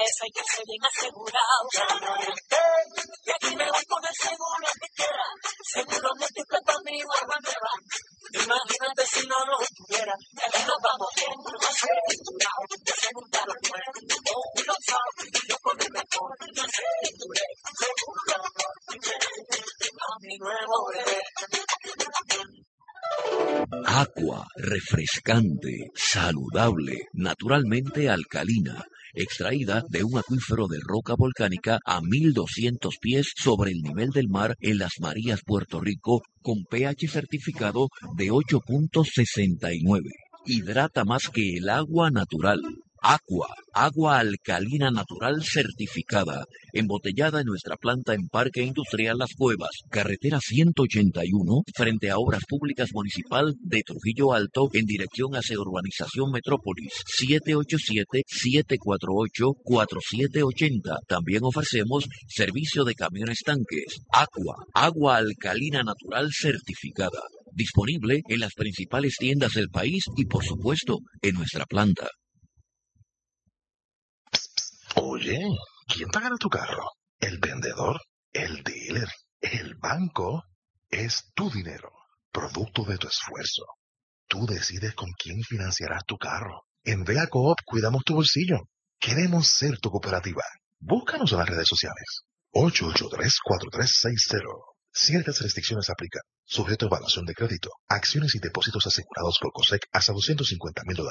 eso hay que ser bien asegurado. Y aquí me voy con el seguro que quiera. Seguro múltiple para mi bandera. Imagínate si no lo tuviera. Aquí nos vamos bien, más asegurado. Yo sé nunca lo muero. Oh, lo sabes, yo con el mejor. Yo sé que duré, seguro. A mi nuevo bebé. Aqua, refrescante, saludable, naturalmente alcalina, extraída de un acuífero de roca volcánica a 1200 pies sobre el nivel del mar en Las Marías, Puerto Rico, con pH certificado de 8.69. Hidrata más que el agua natural. Aqua, agua alcalina natural certificada, embotellada en nuestra planta en Parque Industrial Las Cuevas, carretera 181, frente a Obras Públicas Municipal de Trujillo Alto, en dirección hacia Urbanización Metrópolis, 787-748-4780. También ofrecemos servicio de camiones tanques. Aqua, agua alcalina natural certificada, disponible en las principales tiendas del país y, por supuesto, en nuestra planta. Oye, ¿quién pagará tu carro? ¿El vendedor? ¿El dealer? ¿El banco? Es tu dinero, producto de tu esfuerzo. Tú decides con quién financiarás tu carro. En Vea Coop cuidamos tu bolsillo. Queremos ser tu cooperativa. Búscanos en las redes sociales. 883-4360. Ciertas restricciones aplican. Sujeto a evaluación de crédito. Acciones y depósitos asegurados por COSEC hasta $250,000.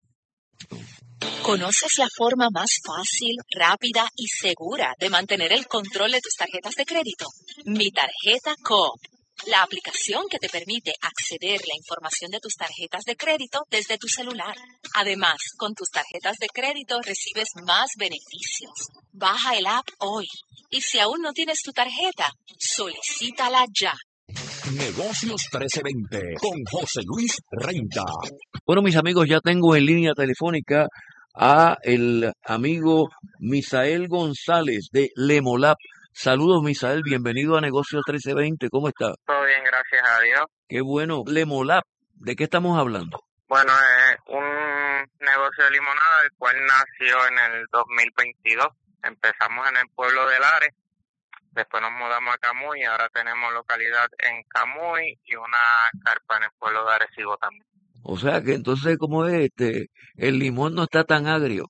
¿Conoces la forma más fácil, rápida y segura de mantener el control de tus tarjetas de crédito? Mi Tarjeta Coop, la aplicación que te permite acceder a la información de tus tarjetas de crédito desde tu celular. Además, con tus tarjetas de crédito recibes más beneficios. Baja el app hoy. Y si aún no tienes tu tarjeta, solicítala ya. Negocios 1320 con José Luis Renta. Bueno, mis amigos, ya tengo en línea telefónica a el amigo Misael González de Lemolab. Saludos, Misael, bienvenido a Negocios 1320. ¿Cómo está? Todo bien, gracias a Dios. Qué bueno. Lemolab, ¿de qué estamos hablando? Bueno, es un negocio de limonada el cual nació en el 2022. Empezamos en el pueblo de Lares, después nos mudamos a Camuy y ahora tenemos localidad en Camuy y una carpa en el pueblo de Arecibo también. O sea que entonces, ¿cómo es? El limón no está tan agrio.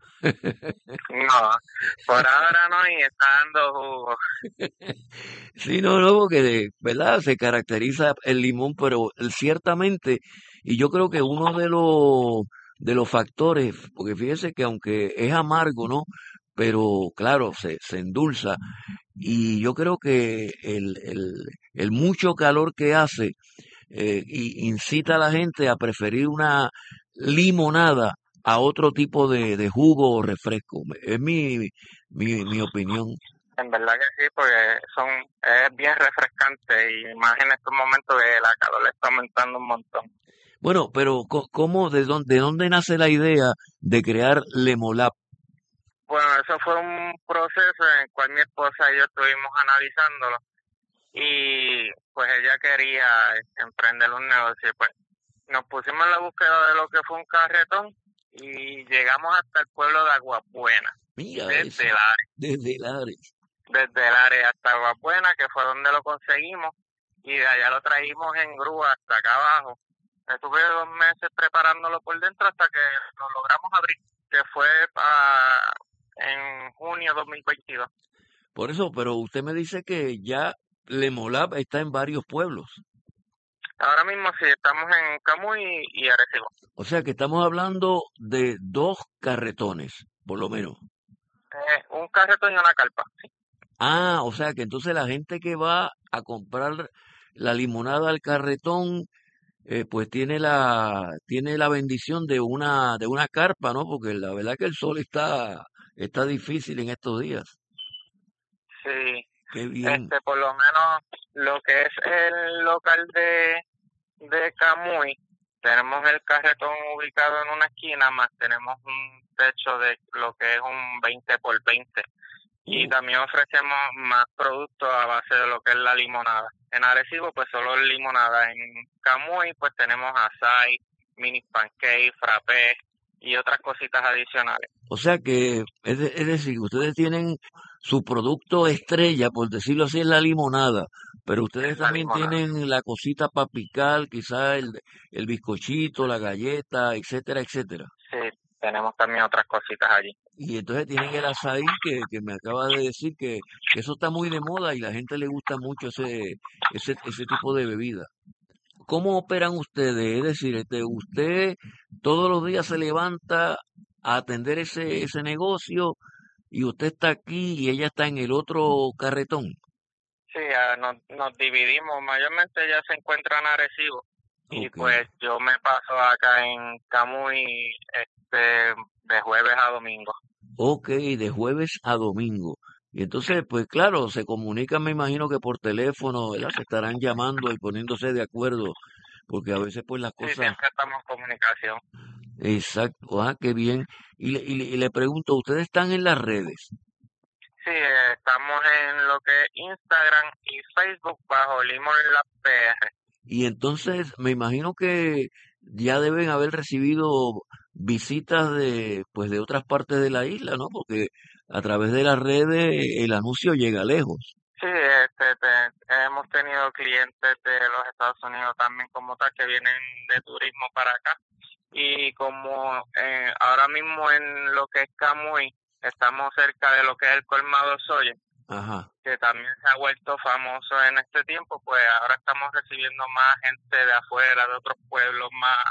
No, por ahora no, y está dando jugo. Sí, no, porque, ¿verdad? Se caracteriza el limón, pero ciertamente, y yo creo que uno de los factores, porque fíjese que aunque es amargo, ¿no? Pero claro, se endulza, y yo creo que el mucho calor que hace incita a la gente a preferir una limonada a otro tipo de jugo o refresco. Es mi opinión. En verdad que sí, porque es bien refrescante y más en estos momentos que la calor le está aumentando un montón. Bueno, pero ¿cómo, de dónde nace la idea de crear Lemolab? Bueno, eso fue un proceso en el cual mi esposa y yo estuvimos analizándolo y pues ella quería emprender un negocio. Pues nos pusimos en la búsqueda de lo que fue un carretón y llegamos hasta el pueblo de Aguabuena. Mira desde eso, Lares. desde Lares. Desde Lares hasta Aguabuena, que fue donde lo conseguimos, y de allá lo traímos en grúa hasta acá abajo. Estuve 2 meses preparándolo por dentro hasta que lo logramos abrir, que fue en junio 2022. Por eso, pero usted me dice que ya Lemolab está en varios pueblos. Ahora mismo sí, estamos en Camuy y Arecibo. O sea que estamos hablando de 2 carretones, por lo menos. Un carretón y una carpa, sí. Ah, o sea que entonces la gente que va a comprar la limonada al carretón, pues tiene la bendición de una carpa, ¿no? Porque la verdad que el sol está difícil en estos días. Sí. Qué bien. Por lo menos lo que es el local de Camuy, tenemos el carretón ubicado en una esquina, más tenemos un techo de lo que es un 20x20. Y también ofrecemos más productos a base de lo que es la limonada. En Arecibo, pues solo limonada. En Camuy, pues tenemos açaí, mini pancake, frappé y otras cositas adicionales. O sea que, es decir, ustedes tienen su producto estrella, por decirlo así, es la limonada, pero ustedes La también limonada. tienen la cosita para picar, quizás el bizcochito, la galleta, etcétera, etcétera. Sí, tenemos también otras cositas allí. Y entonces tienen el azaí que me acaba de decir que eso está muy de moda y la gente le gusta mucho ese tipo de bebida. ¿Cómo operan ustedes? Es decir, usted todos los días se levanta a atender ese negocio y usted está aquí y ella está en el otro carretón. Sí, nos dividimos. Mayormente ella se encuentra en Arecibo y Ok. pues yo me paso acá en Camuy de jueves a domingo. Ok, de jueves a domingo. Y entonces, pues claro, se comunican, me imagino que por teléfono, ¿verdad? Se estarán llamando y poniéndose de acuerdo, porque a veces pues las Sí, cosas. siempre estamos en comunicación. Exacto, qué bien. Y le pregunto, ¿ustedes están en las redes? Sí, estamos en lo que es Instagram y Facebook bajo Limón Lab PR. Y entonces me imagino que ya deben haber recibido visitas pues de otras partes de la isla, ¿no? Porque a través de las redes el anuncio llega lejos. Sí, hemos tenido clientes de los Estados Unidos también como tal que vienen de turismo para acá. Y como ahora mismo en lo que es Camuy, estamos cerca de lo que es el colmado Soye, Ajá. que también se ha vuelto famoso en este tiempo, pues ahora estamos recibiendo más gente de afuera, de otros pueblos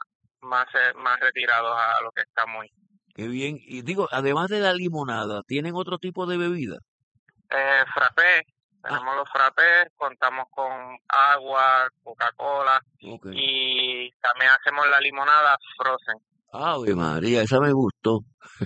más retirados a lo que es Camuy. Qué bien. Y digo, además de la limonada, ¿tienen otro tipo de bebida? Frappé, Ah, tenemos los frappés, contamos con agua, Coca-Cola ok. y también hacemos la limonada frozen. Ave María, esa me gustó.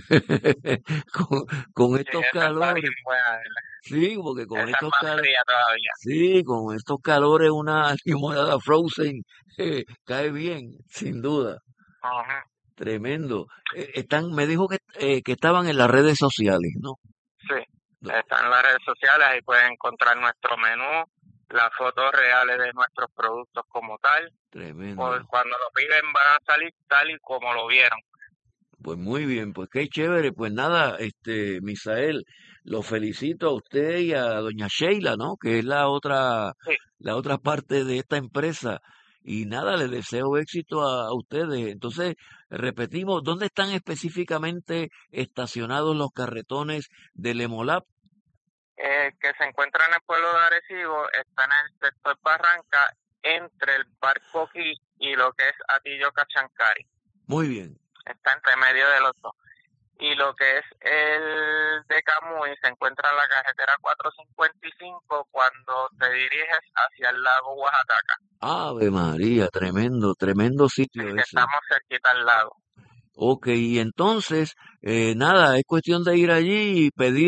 Con, con Sí, estos esa está calores, bien buena, ¿verdad? sí, porque con Esa es estos más calores, fría todavía. sí, con estos calores una limonada frozen cae bien, sin duda. Ujú. Tremendo. Me dijo que estaban en las redes sociales, ¿no? Sí, No, está en las redes sociales, ahí pueden encontrar nuestro menú, las fotos reales de nuestros productos como tal. tremendo. Cuando lo piden van a salir tal y como lo vieron. Pues muy bien, pues qué chévere. Pues nada, Misael, lo felicito a usted y a doña Sheila, ¿no? Que es Sí, la otra parte de esta empresa. Y nada, les deseo éxito a ustedes. Entonces, repetimos, ¿dónde están específicamente estacionados los carretones de Lemolab? que se encuentra en el pueblo de Arecibo, está en el sector Barranca, entre el Bar Coquí y lo que es Atillo Cachancari. Muy bien. Está entre medio de los dos. Y lo que es el de Camuy se encuentra en la carretera 455 cuando te diriges hacia el lago Oaxaca. Ave María, tremendo, tremendo Así sitio que ese. estamos cerquita al lago. Ok, y entonces, nada, es cuestión de ir allí y pedir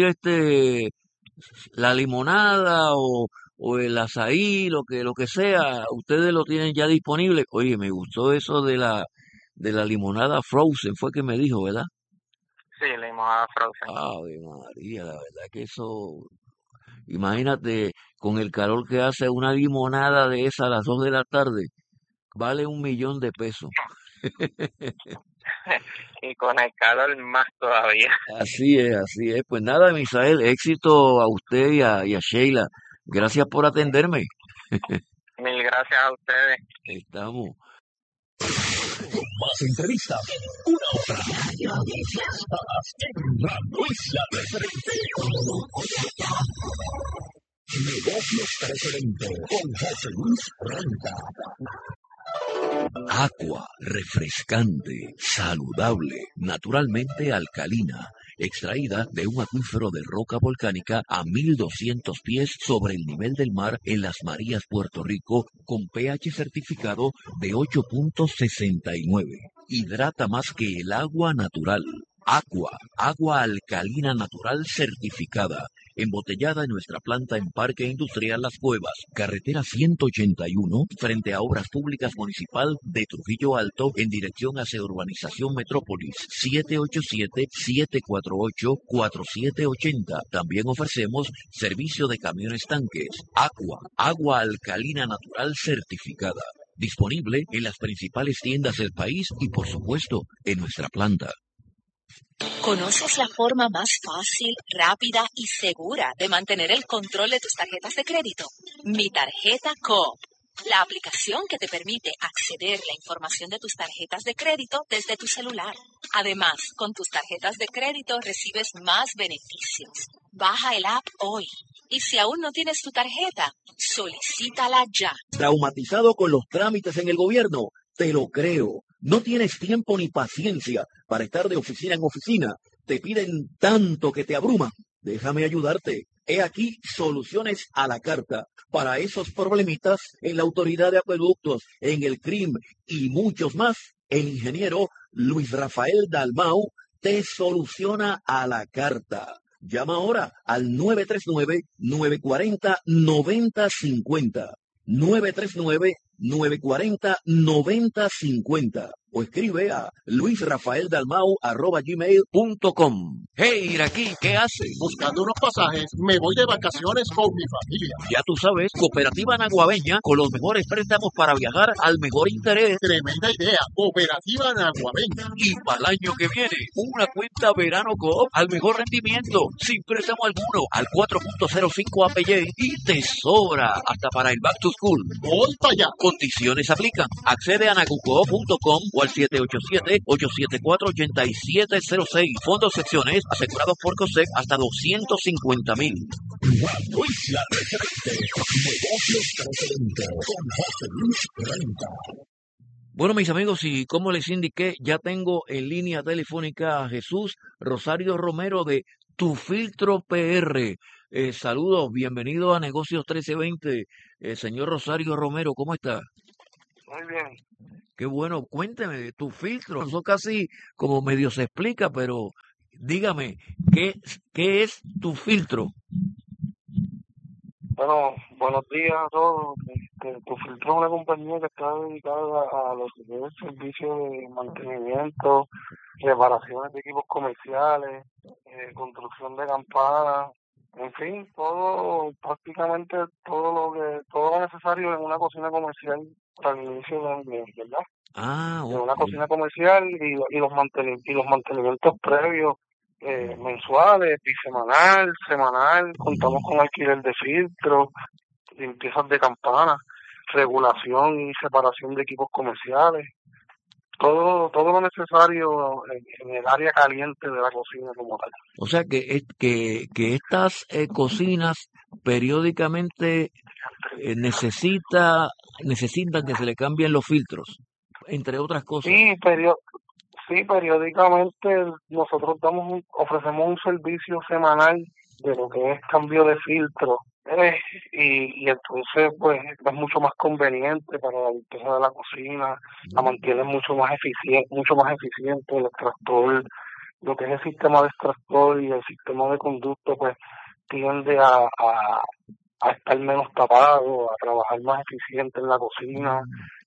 la limonada o el azaí, lo que sea, ustedes lo tienen ya disponible. Oye, me gustó eso de la limonada frozen, fue que me dijo, ¿verdad? Sí, limonada frozen. Ave María, la verdad que eso, imagínate, con el calor que hace una limonada de esa a las 2 de la tarde, vale 1.000.000 de pesos. Y con el calor más todavía. Así es, así es. Pues nada, Misael, éxito a usted y a Sheila. Gracias por atenderme. Mil gracias a ustedes. Estamos. Más entrevistas. Una hora. En Radio Isla 1320. Negocios 1320 con José Luis Renta. Agua refrescante, saludable, naturalmente alcalina, extraída de un acuífero de roca volcánica a 1.200 pies sobre el nivel del mar en Las Marías, Puerto Rico, con pH certificado de 8.69. Hidrata más que el agua natural. Agua alcalina natural certificada, embotellada en nuestra planta en Parque Industrial Las Cuevas, carretera 181, frente a Obras Públicas Municipal de Trujillo Alto, en dirección hacia Urbanización Metrópolis, 787-748-4780. También ofrecemos servicio de camiones tanques. Agua alcalina natural certificada. Disponible en las principales tiendas del país y, por supuesto, en nuestra planta. ¿Conoces la forma más fácil, rápida y segura de mantener el control de tus tarjetas de crédito? Mi Tarjeta Coop, la aplicación que te permite acceder a la información de tus tarjetas de crédito desde tu celular. Además, con tus tarjetas de crédito recibes más beneficios. Baja el app hoy. Y si aún no tienes tu tarjeta, solicítala ya. ¿Traumatizado con los trámites en el gobierno? Te lo creo. No tienes tiempo ni paciencia para estar de oficina en oficina. Te piden tanto que te abruma. Déjame ayudarte. He aquí soluciones a la carta para esos problemitas en la Autoridad de Acueductos, en el CRIM y muchos más. El ingeniero Luis Rafael Dalmau te soluciona a la carta. Llama ahora al 939-940-9050. 939-940-9050 o escribe a luisrafaeldalmau@gmail.com. Hey, Iraquí, ¿qué haces? Buscando unos pasajes, me voy de vacaciones con mi familia. Ya tú sabes, Cooperativa Naguabeña con los mejores préstamos para viajar al mejor interés. Tremenda idea, Cooperativa Naguabeña. Y para el año que viene, una cuenta Verano Coop al mejor rendimiento, sin préstamo alguno, al 4.05 APY y te sobra hasta para el Back to School. Voy para allá. Condiciones aplican. Accede a nagucoop.com o al 787-874-8706. Fondos secciones asegurados por COSEC hasta 250,000. Isla Referente, negocios precedentes con José Luis Renta. Bueno, mis amigos, y como les indiqué, ya tengo en línea telefónica a Jesús Rosario Romero de Tu Filtro PR. Saludos, bienvenido a Negocios 1320. Señor Rosario Romero, ¿cómo está? Muy bien. Qué bueno, cuénteme de Tu Filtro. Eso casi como medio se explica, pero dígame, ¿qué es Tu Filtro? Bueno, buenos días a todos. Tu Filtro es una compañía que está dedicada a los servicios de mantenimiento, reparaciones de equipos comerciales, construcción de campanas, en fin, prácticamente todo lo necesario en una cocina comercial para el inicio de año, ¿verdad? Ok. De una cocina comercial y los mantenimientos previos. Mensuales, bisemanal, semanal, contamos con alquiler de filtros, limpiezas de campanas, regulación y separación de equipos comerciales, todo lo necesario en el área caliente de la cocina como tal. O sea que estas cocinas periódicamente necesitan que se le cambien los filtros, entre otras cosas. Sí, periódicamente nosotros ofrecemos un servicio semanal de lo que es cambio de filtro, y entonces pues es mucho más conveniente para la limpieza de la cocina, la mantiene mucho más eficiente el extractor, lo que es el sistema de extractor y el sistema de conducto pues tiende a estar menos tapado, a trabajar más eficiente en la cocina.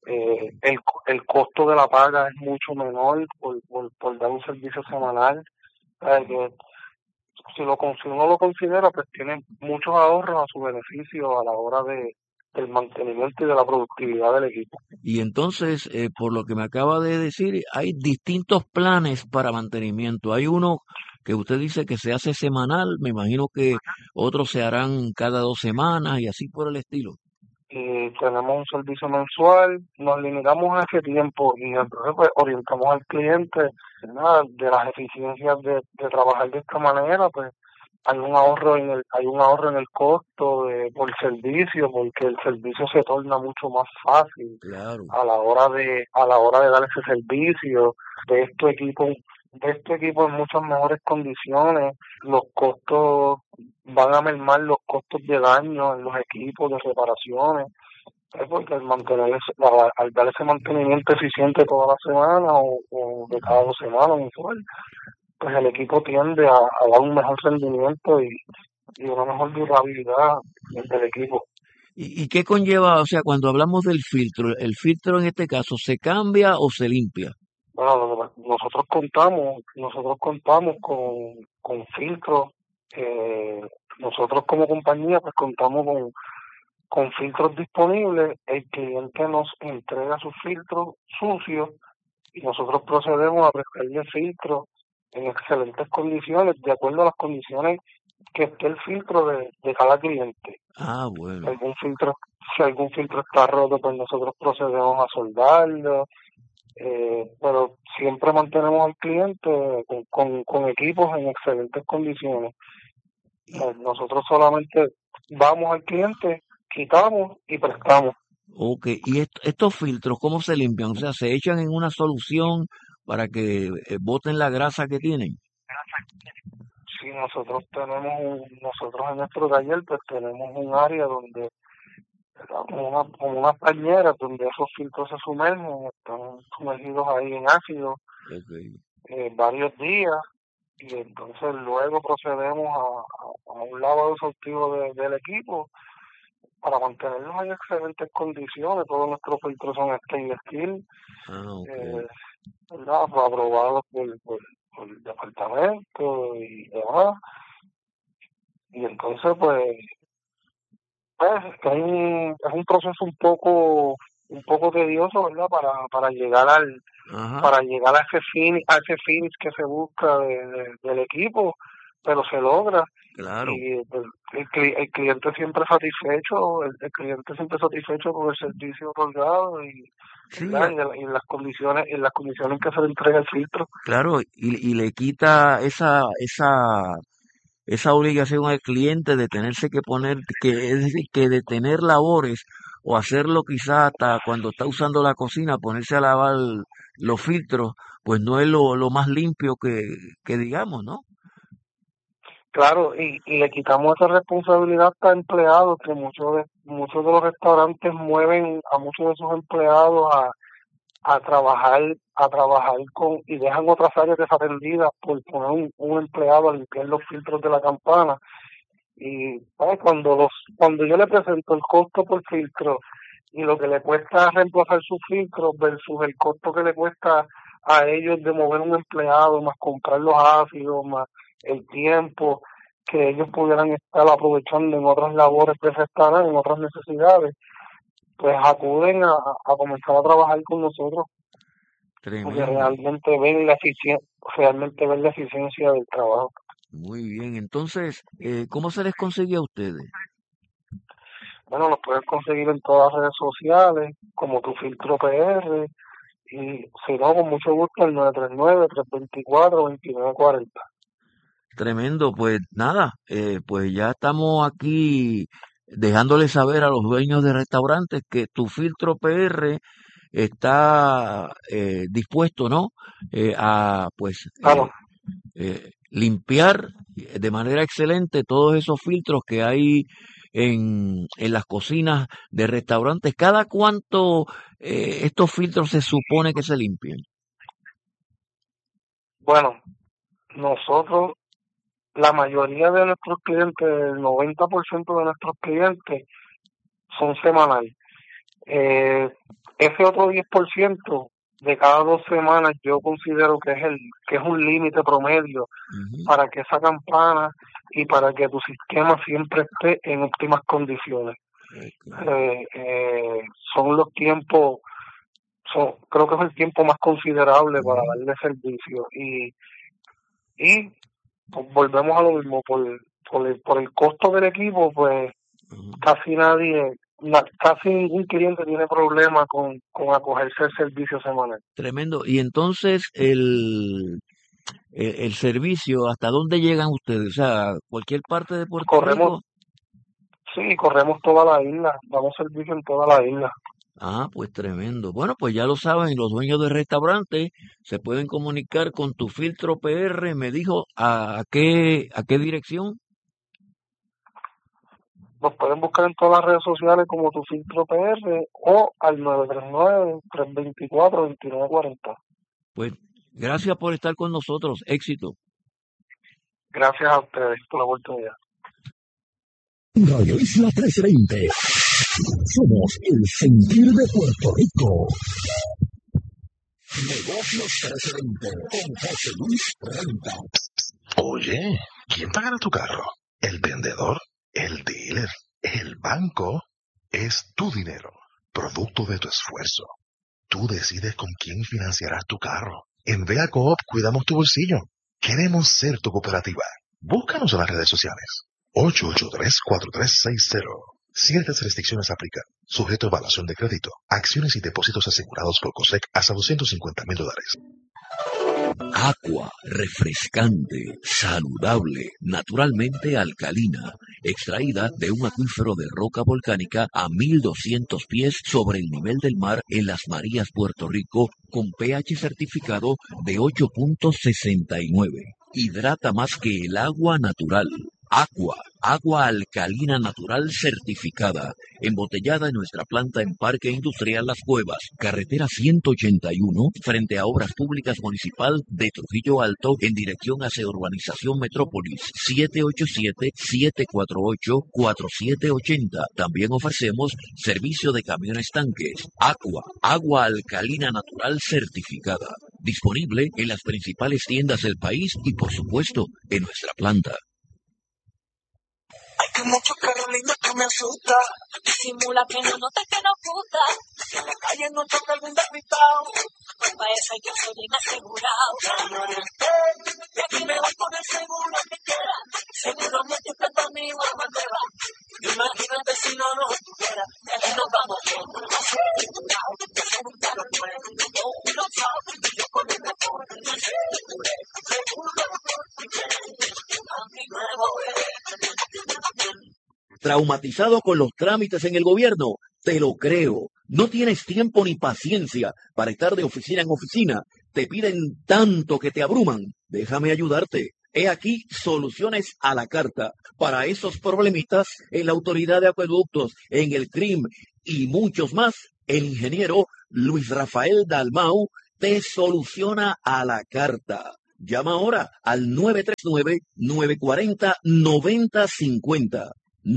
El costo de la paga es mucho menor por dar un servicio semanal. Que si uno lo considera, pues tiene muchos ahorros a su beneficio a la hora del mantenimiento y de la productividad del equipo. Y entonces, por lo que me acaba de decir, hay distintos planes para mantenimiento. Hay uno que usted dice que se hace semanal, me imagino que otros se harán cada 2 semanas y así por el estilo. Y tenemos un servicio mensual, nos limitamos a ese tiempo y entonces pues orientamos al cliente, ¿verdad? De las eficiencias de trabajar de esta manera, pues hay un ahorro en el costo por servicio, porque el servicio se torna mucho más fácil. Claro. a la hora de dar ese servicio de este equipo en muchas mejores condiciones. Los costos van a mermar, los costos de daño en los equipos de reparaciones, porque al dar ese mantenimiento eficiente toda la semana o de cada 2 semanas mensual, pues el equipo tiende a dar un mejor rendimiento y una mejor durabilidad del equipo. ¿Y qué conlleva, o sea, cuando hablamos del filtro, el filtro en este caso, ¿se cambia o se limpia? Bueno, nosotros contamos con filtros. Nosotros como compañía pues contamos con filtros disponibles. El cliente nos entrega sus filtros sucios y nosotros procedemos a prestarle filtros en excelentes condiciones, de acuerdo a las condiciones que esté el filtro de cada cliente. Ah, Si bueno, algún filtro está roto, pues nosotros procedemos a soldarlo, pero siempre mantenemos al cliente con equipos en excelentes condiciones. Nosotros solamente vamos al cliente, quitamos y prestamos. ok. ¿Y estos filtros cómo se limpian? O sea, ¿se echan en una solución para que boten la grasa que tienen? Si nosotros en nuestro taller pues tenemos un área donde como unas pañeras donde esos filtros se sumergen, están sumergidos ahí en ácido Ok. varios días, y entonces luego procedemos a un lavado exhaustivo del equipo para mantenerlos en excelentes condiciones. Todos nuestros filtros son stainless steel, Ah, ok. ¿verdad? Aprobados por el departamento y demás. Y entonces pues es un proceso un poco tedioso, ¿verdad? Para llegar Ajá, para llegar a ese finish que se busca del equipo, pero se logra. claro. Y pues, el cliente siempre satisfecho, el cliente siempre satisfecho con el servicio otorgado y, Sí, ¿verdad? Y en las condiciones en que se le entrega el filtro. claro, y le quita esa obligación al cliente de tenerse que poner, es decir, que detener labores o hacerlo quizá hasta cuando está usando la cocina, ponerse a lavar los filtros, pues no es lo más limpio que digamos, ¿no? Claro, y le quitamos esa responsabilidad a empleados, que muchos de los restaurantes mueven a muchos de sus empleados a trabajar y dejan otras áreas desatendidas por poner un empleado a limpiar los filtros de la campana. Y pues, cuando yo le presento el costo por filtro y lo que le cuesta reemplazar sus filtros versus el costo que le cuesta a ellos de mover un empleado, más comprar los ácidos, más el tiempo que ellos pudieran estar aprovechando en otras labores del restaurante, en otras necesidades, pues acuden a comenzar a trabajar con nosotros, porque Tremendo. realmente ven la eficiencia del trabajo. Muy bien. Entonces, ¿cómo se les consigue a ustedes? Bueno, los puedes conseguir en todas las redes sociales, como Tu Filtro PR, y si no, con mucho gusto, el 939-324-2940. Tremendo, pues nada, pues ya estamos aquí dejándoles saber a los dueños de restaurantes que tu filtro PR está dispuesto, ¿no? A pues Claro, limpiar de manera excelente todos esos filtros que hay en las cocinas de restaurantes. ¿Cada cuánto estos filtros se supone que se limpien? bueno, nosotros, la mayoría de nuestros clientes, el 90% de nuestros clientes son semanales. Ese otro 10% de cada 2 semanas yo considero que es un límite promedio Ujú. para que esa campana y para que tu sistema siempre esté en óptimas condiciones. Ok. Son los tiempos, creo que es el tiempo más considerable para Ujú. darle servicio. Y pues, volvemos a lo mismo, por el costo del equipo, pues Ujú. casi ningún cliente tiene problema con acogerse al servicio semanal. Tremendo. Y entonces el servicio, ¿hasta dónde llegan ustedes? O sea, cualquier parte de Puerto Corremos, Rico. sí, corremos toda la isla, damos servicio en toda la isla. Ah, pues tremendo. Bueno, pues ya lo saben, los dueños de restaurantes se pueden comunicar con tu filtro PR. Me dijo a qué dirección. Nos pueden buscar en todas las redes sociales como Tu Filtro PR o al 939-324-2940. Pues gracias por estar con nosotros. Éxito. Gracias a ustedes por la oportunidad. Radio Isla 1320. Somos el sentir de Puerto Rico. Negocios 1320 con José Luis Renta. Oye, ¿quién pagará tu carro? ¿El vendedor? ¿El dealer? ¿El banco? Es tu dinero, producto de tu esfuerzo. Tú decides con quién financiarás tu carro. En Vea Coop cuidamos tu bolsillo. Queremos ser tu cooperativa. Búscanos en las redes sociales. 883-4360. Ciertas restricciones aplican. Sujeto a evaluación de crédito. Acciones y depósitos asegurados por COSEC hasta $250,000. Aqua, refrescante, saludable, naturalmente alcalina, extraída de un acuífero de roca volcánica a 1200 pies sobre el nivel del mar en Las Marías, Puerto Rico, con pH certificado de 8.69. Hidrata más que el agua natural. Aqua, agua alcalina natural certificada, embotellada en nuestra planta en Parque Industrial Las Cuevas, carretera 181, frente a Obras Públicas Municipal de Trujillo Alto, en dirección hacia Urbanización Metrópolis, 787-748-4780. También ofrecemos servicio de camiones tanques. Aqua, agua alcalina natural certificada, disponible en las principales tiendas del país y, por supuesto, en nuestra planta. Hay que mucho Carolina que me asusta. Simula que no nota que nos gusta. En la calle no toca el gritado. Pa' eso yo soy bien asegurado. Y aquí me voy con el seguro que quiera. Seguro multiplica mi bandera. Imagínate si no nos tuviera. De aquí nos vamos todos asegurados. Yo soy un carro nuevo. Yo lo sabe. Yo con el mejor. Seguro. A mi nuevo ¿Traumatizado con los trámites en el gobierno? Te lo creo. No tienes tiempo ni paciencia para estar de oficina en oficina. Te piden tanto que te abruman. Déjame ayudarte. He aquí soluciones a la carta para esos problemitas en la Autoridad de Acueductos, en el CRIM y muchos más. El ingeniero Luis Rafael Dalmau te soluciona a la carta. Llama ahora al 939-940-9050.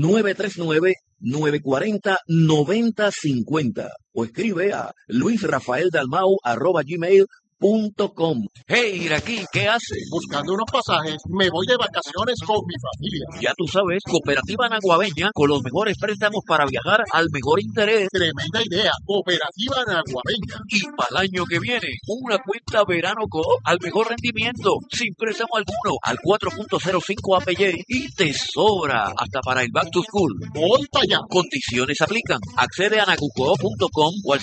939-940-9050 o escribe a luisrafaeldalmau@gmail.com. Hey, Iraquí, ¿qué haces? Buscando unos pasajes, me voy de vacaciones con mi familia. Ya tú sabes, Cooperativa Naguabeña, con los mejores préstamos para viajar al mejor interés. Tremenda idea, Cooperativa Naguabeña. Y para el año que viene, una cuenta verano Coop al mejor rendimiento, sin préstamo alguno, al 4.05 APY y te sobra hasta para el Back to School. Voy para allá. Condiciones aplican. Accede a nagucoop.com o al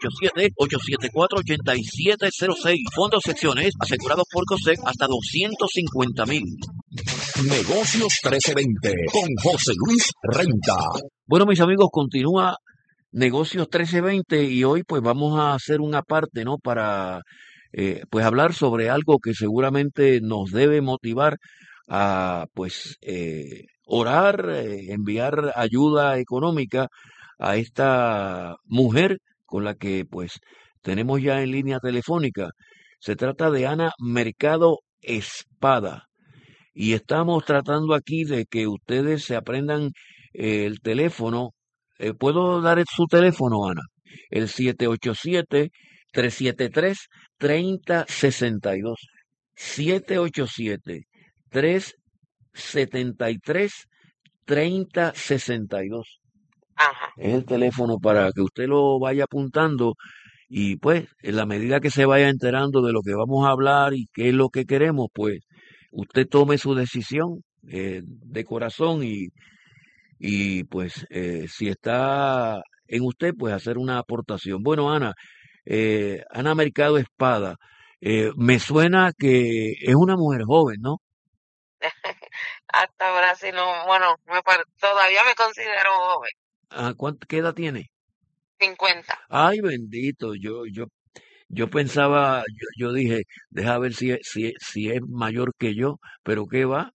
787-874-8706. Fondos secciones asegurados por COSEC hasta $250,000. Negocios 1320 con José Luis Renta. Bueno, mis amigos, continúa Negocios 1320 y hoy pues vamos a hacer una parte, ¿no? Para pues hablar sobre algo que seguramente nos debe motivar a pues orar, enviar ayuda económica a esta mujer con la que pues tenemos ya en línea telefónica. Se trata de Ana Mercado Espada. Y estamos tratando aquí de que ustedes se aprendan el teléfono. ¿Puedo dar su teléfono, Ana? El 787-373-3062. 787-373-3062. Ajá. Es el teléfono para que usted lo vaya apuntando. Y pues, en la medida que se vaya enterando de lo que vamos a hablar y qué es lo que queremos, pues, usted tome su decisión de corazón y pues, si está en usted, pues, hacer una aportación. Bueno, Ana, Ana Mercado Espada, me suena que es una mujer joven, ¿no? Hasta ahora sí no, bueno, todavía me considero joven. ¿Qué edad tiene? 50. Ay, bendito, yo pensaba, yo dije, deja ver si es mayor que yo, pero ¿qué va?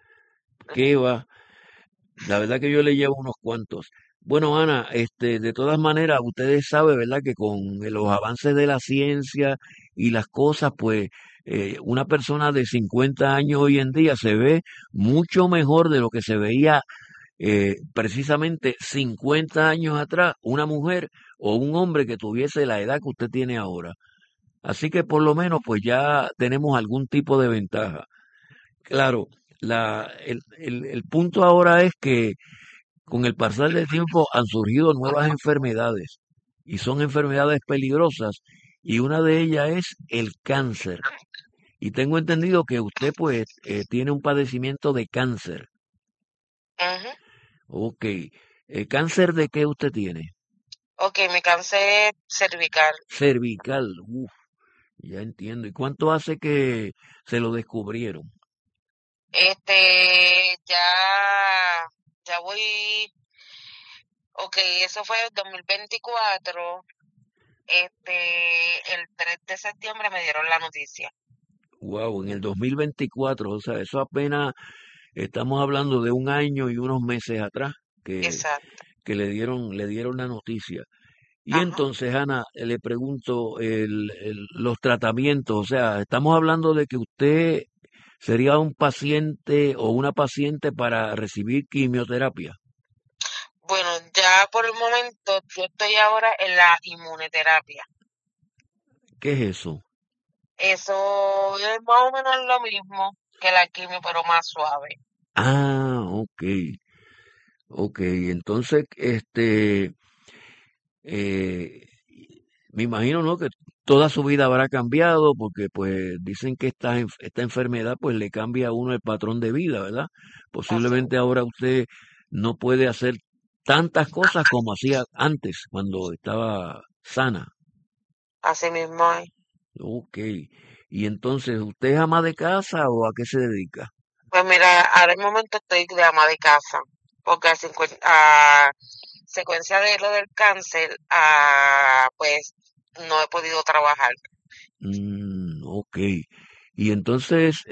La verdad que yo le llevo unos cuantos. Bueno, Ana, de todas maneras, ustedes saben, ¿verdad? Que con los avances de la ciencia y las cosas, pues, una persona de 50 años hoy en día se ve mucho mejor de lo que se veía precisamente 50 años atrás, una mujer o un hombre que tuviese la edad que usted tiene ahora. Así que por lo menos pues ya tenemos algún tipo de ventaja. Claro, el punto ahora es que con el pasar del tiempo han surgido nuevas enfermedades y son enfermedades peligrosas y una de ellas es el cáncer. Y tengo entendido que usted pues tiene un padecimiento de cáncer. Ujú. Ok. ¿Cáncer de qué usted tiene? Ok, mi cáncer cervical. Cervical. Uf, ya entiendo. ¿Y cuánto hace que se lo descubrieron? Ya voy, ok, eso fue el 2024. El 3 de septiembre me dieron la noticia. Wow, en el 2024, o sea, eso apenas estamos hablando de un año y unos meses atrás que, Exacto. que le dieron la noticia. Y Ajá. entonces, Ana, le pregunto, los tratamientos, o sea, estamos hablando de que usted sería un paciente o una paciente para recibir quimioterapia. Bueno, ya por el momento yo estoy ahora en la inmunoterapia. ¿Qué es eso? Eso es más o menos lo mismo que la quimio, pero más suave. Ah, ok, ok. Entonces, eh, me imagino, ¿no? Que toda su vida habrá cambiado porque, pues, dicen que esta enfermedad, pues, le cambia a uno el patrón de vida, ¿verdad? Así, Posiblemente ahora usted no puede hacer tantas cosas como hacía antes, cuando estaba sana. así mismo es. Ok. Y entonces, ¿usted es ama de casa o a qué se dedica? Pues mira, ahora el momento estoy de ama de casa, porque a secuencia de lo del cáncer, pues no he podido trabajar. Ok. Y entonces,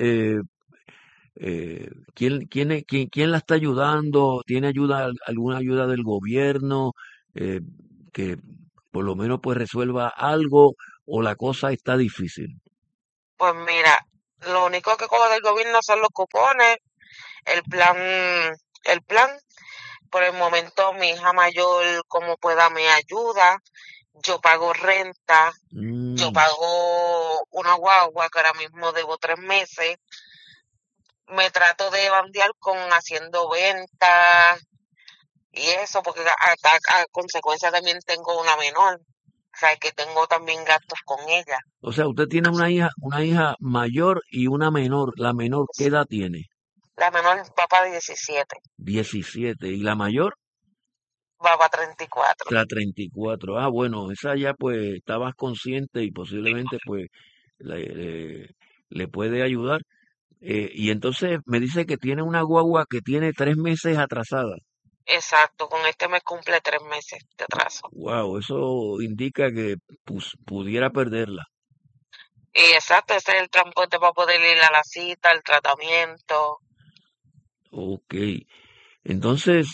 quién la está ayudando? ¿Tiene alguna ayuda del gobierno eh, que por lo menos pues resuelva algo o la cosa está difícil? Pues mira, lo único que cojo del gobierno son los cupones, el plan. Por el momento mi hija mayor como pueda me ayuda, yo pago renta, yo Mm, pago una guagua que ahora mismo debo 3 meses, me trato de bandear con haciendo ventas y eso, porque a consecuencia también tengo una menor, o sea que tengo también gastos con ella. o sea, usted tiene una hija mayor y una menor. La menor, ¿qué edad tiene? La menor va para 17, 17. ¿Y la mayor? va para 34. La 34. Ah, bueno, esa ya pues está más consciente y posiblemente pues le, le- le puede ayudar. Y entonces me dice que tiene una guagua que tiene 3 meses atrasada. Exacto, con este me cumple 3 meses de atraso. Wow, eso indica que pudiera perderla. Y exacto, ese es el transporte para poder ir a la cita, el tratamiento. Ok. Entonces,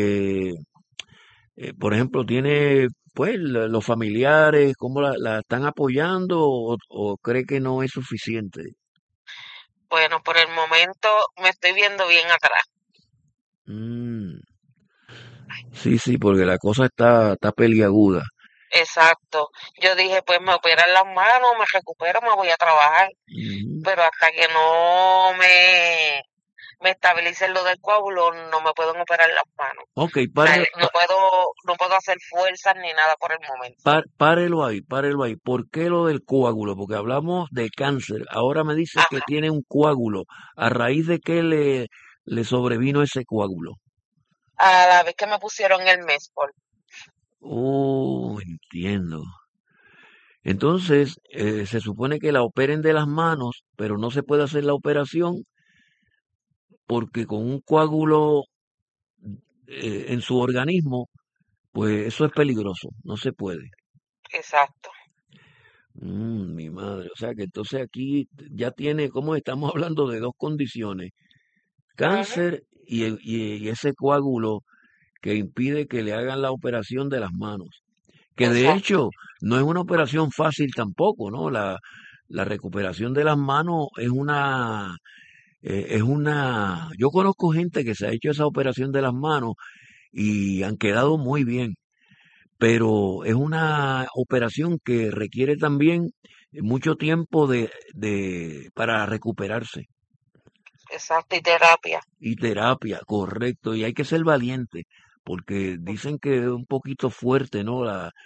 por ejemplo, tiene pues los familiares, ¿cómo la están apoyando o cree que no es suficiente? Bueno, por el momento me estoy viendo bien atrás. Mm, sí, sí, porque la cosa está peliaguda. Exacto. Yo dije, pues me operan las manos, me recupero, me voy a trabajar. Ujú. Pero hasta que no me estabilicen lo del coágulo, no me pueden operar las manos. Ok, O sea, no puedo hacer fuerzas ni nada por el momento. párelo ahí. ¿Por qué lo del coágulo? Porque hablamos de cáncer. Ahora me dice que Ajá. tiene un coágulo. ¿A raíz de qué le sobrevino ese coágulo? A la vez que me pusieron el Mespol. Oh, entiendo. Entonces, se supone que la operen de las manos, pero no se puede hacer la operación porque con un coágulo en su organismo, pues eso es peligroso, no se puede. Exacto. Mi madre, o sea que entonces aquí ya tiene, como estamos hablando de dos condiciones, Ujú. cáncer y ese coágulo que impide que le hagan la operación de las manos, que de Exacto. hecho no es una operación fácil tampoco, ¿no? La recuperación de las manos yo conozco gente que se ha hecho esa operación de las manos y han quedado muy bien, pero es una operación que requiere también mucho tiempo para recuperarse Exacto. Y terapia. y terapia, correcto, y hay que ser valiente porque dicen que es un poquito fuerte, ¿no?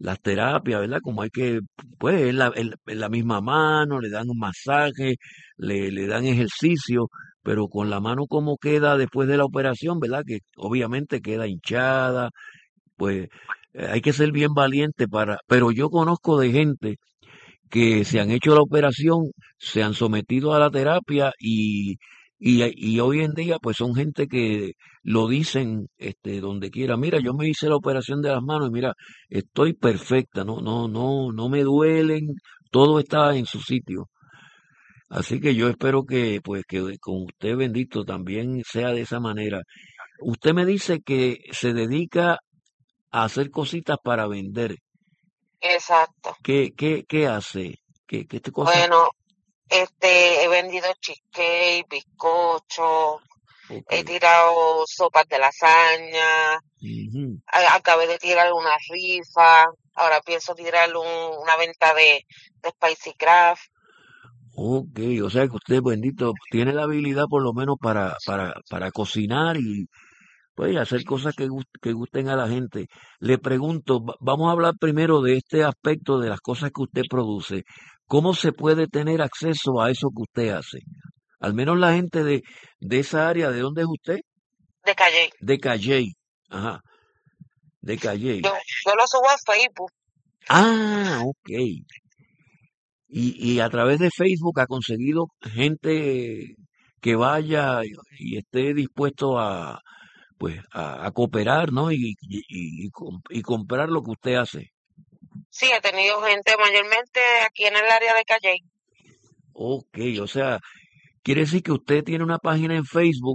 las terapias, ¿verdad? Como hay que, pues, es la misma mano, le dan un masaje, le dan ejercicio, pero con la mano como queda después de la operación, ¿verdad? Que obviamente queda hinchada, pues hay que ser bien valiente para, pero yo conozco de gente que se han hecho la operación, se han sometido a la terapia y hoy en día pues son gente que lo dicen donde quiera, mira, yo me hice la operación de las manos y mira, estoy perfecta, no me duelen, todo está en su sitio. Así que yo espero que pues que con usted bendito también sea de esa manera. Usted me dice que se dedica a hacer cositas para vender. Exacto. ¿Qué hace? ¿Qué cosas? Bueno, he vendido cheesecake, bizcocho, Ok. he tirado sopas de lasaña, Ujú. acabé de tirar una rifa, ahora pienso tirar una venta de Spicy Craft. Ok, o sea que usted, bendito, tiene la habilidad por lo menos para cocinar y pues hacer cosas que gusten a la gente. Le pregunto, vamos a hablar primero de este aspecto de las cosas que usted produce. ¿Cómo se puede tener acceso a eso que usted hace? Al menos la gente de esa área, ¿de dónde es usted? De Calle. De Calley. Ajá, de Calley. Yo lo subo a Facebook. Ah, ok. Y a través de Facebook ha conseguido gente que vaya y esté dispuesto a, pues, a cooperar, ¿no? Y comprar lo que usted hace. Sí, he tenido gente mayormente aquí en el área de Calle. Ok, o sea, quiere decir que usted tiene una página en Facebook.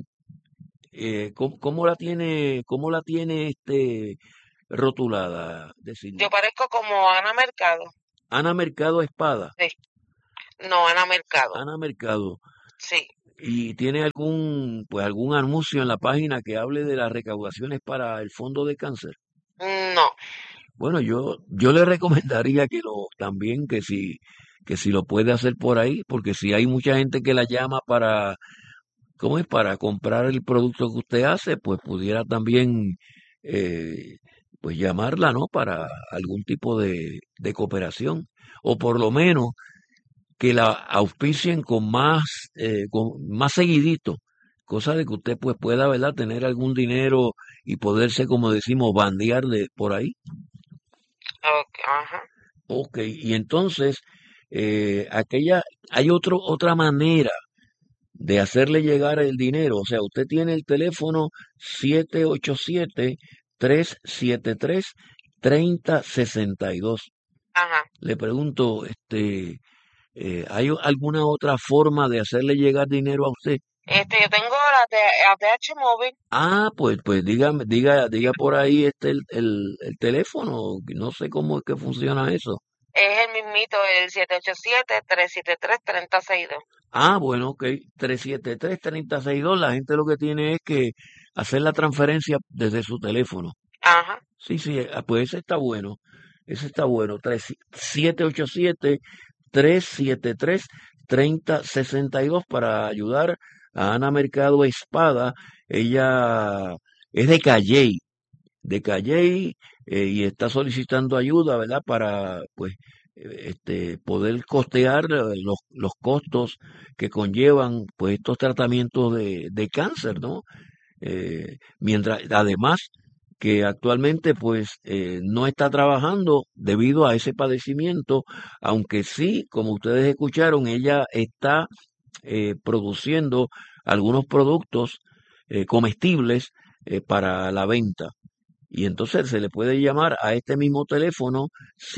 ¿Cómo la tiene rotulada? Decir, Yo parezco como Ana Mercado. Ana Mercado Espada. Sí. No, Ana Mercado. Ana Mercado. Sí. ¿Y tiene algún anuncio en la página que hable de las recaudaciones para el fondo de cáncer? No. Bueno, yo le recomendaría también que si lo puede hacer por ahí, porque si hay mucha gente que la llama ¿cómo es? Para comprar el producto que usted hace, pues pudiera también, eh, pues llamarla, ¿no? Para algún tipo de cooperación. O por lo menos que la auspicien con más seguidito, cosa de que usted pues pueda, ¿verdad? Tener algún dinero y poderse, como decimos, bandear por ahí. Okay, ajá. Ok, y entonces, hay otra manera de hacerle llegar el dinero. O sea, usted tiene el teléfono 787-373-3062. Ajá. Le pregunto, ¿hay alguna otra forma de hacerle llegar dinero a usted? Yo tengo la ATH móvil. Ah, pues diga por ahí el teléfono. No sé cómo es que funciona eso. Es el mismito, el 787-373-3062. Ah, bueno, ok. 373-3062. La gente lo que tiene es que hacer la transferencia desde su teléfono. Ajá. Sí, sí, pues ese está bueno. Ese está bueno. 787-373-3062 para ayudar a Ana Mercado Espada. Ella es de Calley, y está solicitando ayuda, ¿verdad? Para, pues, poder costear los costos que conllevan, pues, estos tratamientos de cáncer, ¿no? Mientras, además, que actualmente, pues, no está trabajando debido a ese padecimiento, aunque sí, como ustedes escucharon, ella está produciendo algunos productos comestibles para la venta. Y entonces se le puede llamar a este mismo teléfono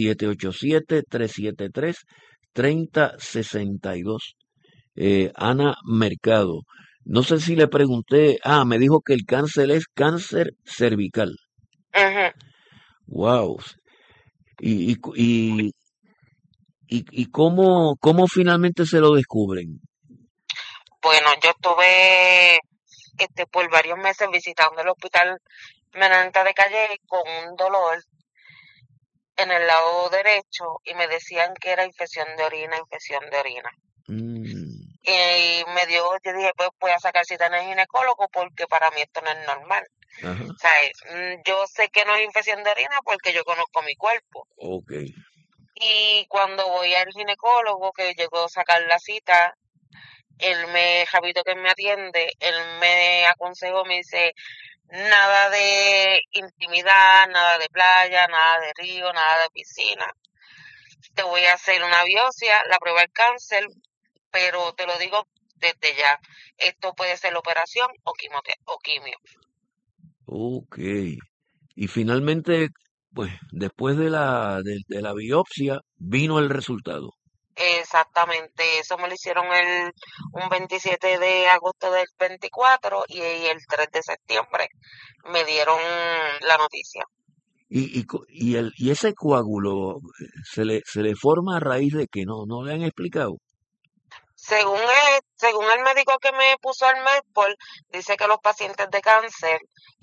787-373-3062. Ana Mercado. No sé si le pregunté, me dijo que el cáncer es cáncer cervical. Ujú. Wow. ¿Y, y, y, y cómo finalmente se lo descubren? Bueno, yo estuve por varios meses visitando el hospital Menonita de Calle con un dolor en el lado derecho y me decían que era infección de orina. Mm, Y yo dije, pues voy a sacar cita en el ginecólogo porque para mí esto no es normal. Ajá. O sea, yo sé que no es infección de orina porque yo conozco mi cuerpo. Ok. Y cuando voy al ginecólogo, que llegó a sacar la cita, Javito que me atiende, él me aconsejó, me dice, nada de intimidad, nada de playa, nada de río, nada de piscina. Te voy a hacer una biopsia, la prueba del cáncer, pero te lo digo desde ya, esto puede ser operación o quimio. Ok. Y finalmente, pues, después de la biopsia, vino el resultado. Exactamente, eso me lo hicieron un 27 de agosto del 24 y el 3 de septiembre me dieron la noticia. Y ese coágulo se le forma a raíz de que no le han explicado. Según el médico que me puso el Medpol, dice que los pacientes de cáncer,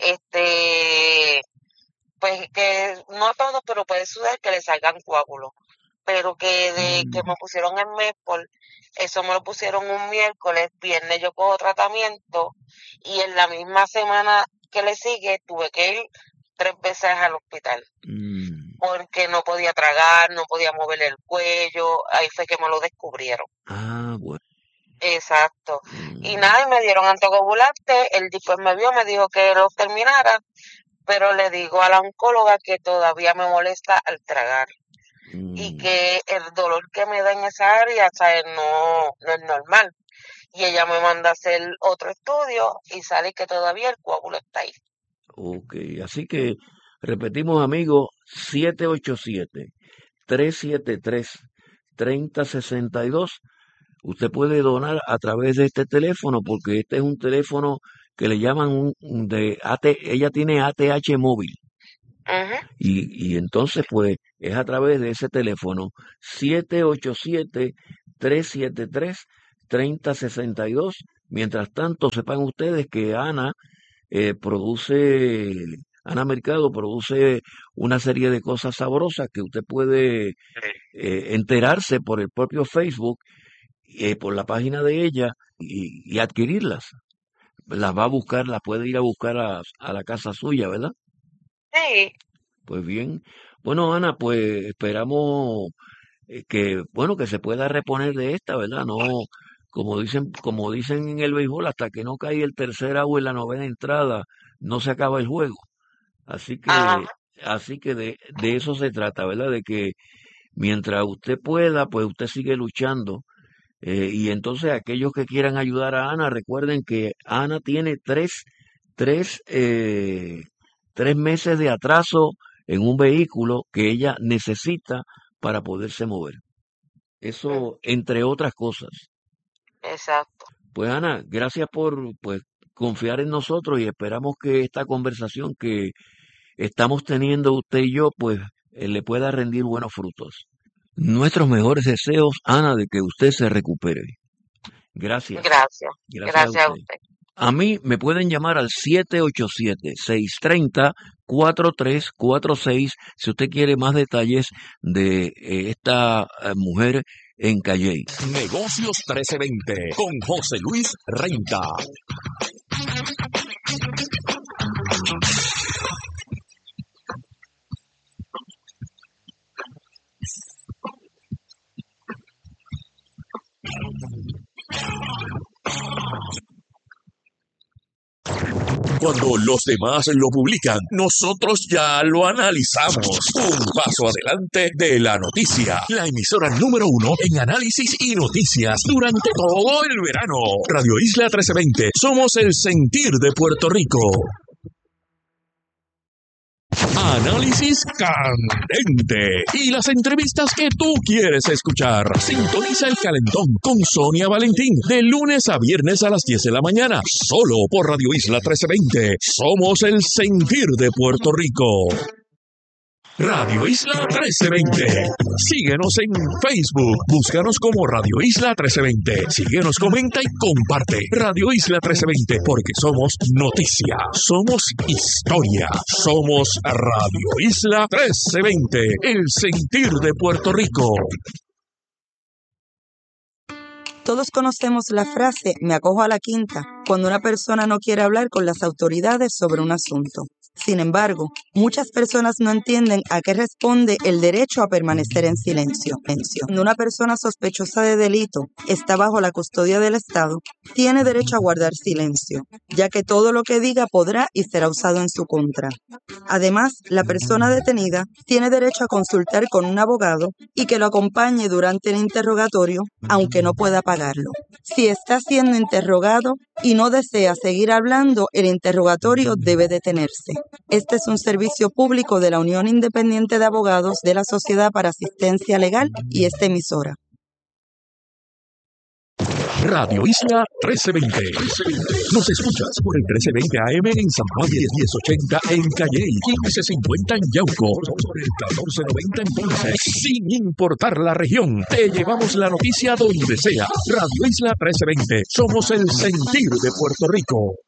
pues que no todos, pero puede suceder que le salgan coágulos. Pero que que me pusieron el Medpol, eso me lo pusieron un miércoles, viernes yo cojo tratamiento y en la misma semana que le sigue tuve que ir 3 veces al hospital. Porque no podía tragar, no podía mover el cuello, ahí fue que me lo descubrieron. Ah, bueno. Exacto. Y nada, y me dieron anticoagulante, él después me vio, me dijo que lo terminara, pero le digo a la oncóloga que todavía me molesta al tragar. Y que el dolor que me da en esa área, ¿sabes? No es normal. Y ella me manda a hacer otro estudio y sale que todavía el coágulo está ahí. Ok, así que repetimos, amigos, 787-373-3062. Usted puede donar a través de este teléfono porque este es un teléfono que le llaman ella tiene ATH móvil. Uh-huh. Y entonces, pues, es a través de ese teléfono 787-373-3062. Mientras tanto, sepan ustedes que Ana Mercado produce una serie de cosas sabrosas que usted puede enterarse por el propio Facebook, por la página de ella y adquirirlas. Las va a buscar, las puede ir a buscar a la casa suya, ¿verdad? Sí. Pues bien, bueno, Ana, pues esperamos que se pueda reponer de esta, ¿verdad? No, como dicen en el béisbol, hasta que no cae el tercer out en la novena entrada, no se acaba el juego. Así que de eso se trata, ¿verdad? De que mientras usted pueda, pues usted sigue luchando. Y entonces aquellos que quieran ayudar a Ana, recuerden que Ana tiene tres meses de atraso en un vehículo que ella necesita para poderse mover. Eso, entre otras cosas. Exacto. Pues Ana, gracias por confiar en nosotros y esperamos que esta conversación que estamos teniendo usted y yo, pues le pueda rendir buenos frutos. Nuestros mejores deseos, Ana, de que usted se recupere. Gracias. Gracias a usted. A mí me pueden llamar al 787-630-4346 si usted quiere más detalles de esta mujer en Calley. Negocios 1320 con José Luis Renta. Cuando los demás lo publican, nosotros ya lo analizamos. Un paso adelante de la noticia. La emisora número 1 en análisis y noticias durante todo el verano. Radio Isla 1320. Somos el sentir de Puerto Rico. Análisis candente y las entrevistas que tú quieres escuchar. Sintoniza el Calentón con Sonia Valentín de lunes a viernes a las 10 de la mañana, solo por Radio Isla 1320. Somos el sentir de Puerto Rico. Radio Isla 1320. Síguenos en Facebook. Búscanos como Radio Isla 1320. Síguenos, comenta y comparte. Radio Isla 1320, porque somos noticia, somos historia, somos Radio Isla 1320, el sentir de Puerto Rico. Todos conocemos la frase "me acojo a la quinta" cuando una persona no quiere hablar con las autoridades sobre un asunto. Sin embargo, muchas personas no entienden a qué responde el derecho a permanecer en silencio. Cuando una persona sospechosa de delito está bajo la custodia del Estado, tiene derecho a guardar silencio, ya que todo lo que diga podrá y será usado en su contra. Además, la persona detenida tiene derecho a consultar con un abogado y que lo acompañe durante el interrogatorio, aunque no pueda pagarlo. Si está siendo interrogado y no desea seguir hablando, el interrogatorio debe detenerse. Este es un servicio público de la Unión Independiente de Abogados de la Sociedad para Asistencia Legal y esta emisora. Radio Isla 1320. Nos escuchas por el 1320 AM en San Juan, 1080 en Calley, 1550 en Yauco, por el 1490 en Ponce. Sin importar la región, te llevamos la noticia donde sea. Radio Isla 1320. Somos el sentir de Puerto Rico.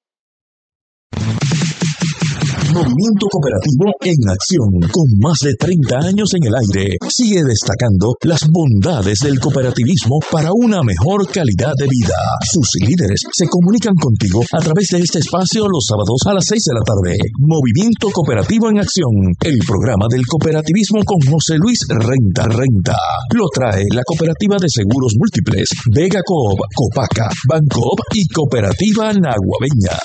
Movimiento Cooperativo en acción, con más de 30 años en el aire, sigue destacando las bondades del cooperativismo para una mejor calidad de vida. Sus líderes se comunican contigo a través de este espacio los sábados a las 6 de la tarde. Movimiento Cooperativo en acción, el programa del cooperativismo con José Luis Renta. Lo trae la Cooperativa de Seguros Múltiples, Vega Coop, Copaca, Bancoop y Cooperativa Naguabeña.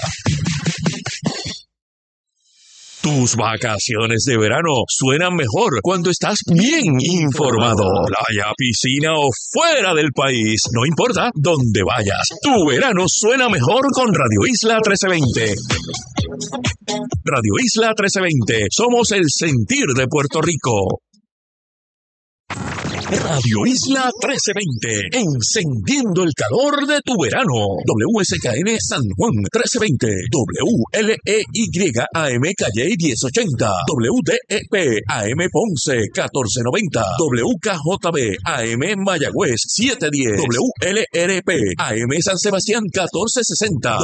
Tus vacaciones de verano suenan mejor cuando estás bien informado. Playa, piscina o fuera del país, no importa dónde vayas. Tu verano suena mejor con Radio Isla 1320. Radio Isla 1320. Somos el sentir de Puerto Rico. Radio Isla 1320, encendiendo el calor de tu verano. WSKN San Juan 1320, WLEY AM Calley 1080, WDEP AM Ponce 1490, WKJB AM Mayagüez 710, WLRP AM San Sebastián 1460.